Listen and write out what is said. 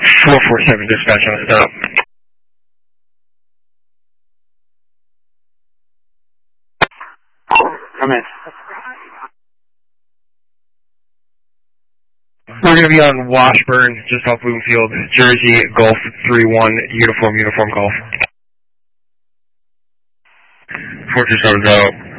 447 dispatch on stop. Come in. We're going to be on Washburn, just off Bloomfield, Jersey, Golf 31, uniform, Golf. 4270.